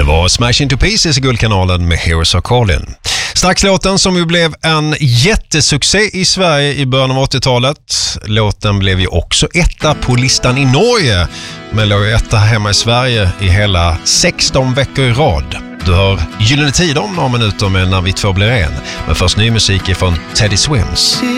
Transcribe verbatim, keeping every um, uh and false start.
var Smash Into Pieces i Guldkanalen med Heroes Are Calling. Strax låten som ju blev en jättesuccé i Sverige i början av åttiotalet. Låten blev ju också etta på listan i Norge, men låg etta hemma i Sverige i hela sexton veckor i rad. Du hör Gyllene Tider om några minuter med När vi två blir en. Men först ny musik från Teddy Swims.